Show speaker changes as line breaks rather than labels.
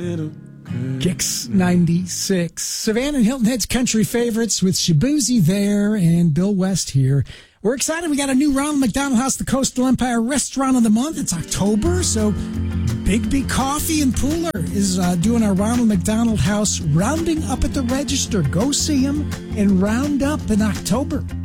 Kicks 96. Savannah and Hilton Head's country favorites with Shabuzi there and Bill West here. We're excited. We got a new Ronald McDonald House, the Coastal Empire Restaurant of the Month. It's October, so Bigby Coffee and Pooler is doing our Ronald McDonald House Rounding Up at the Register. Go see him and round up in October.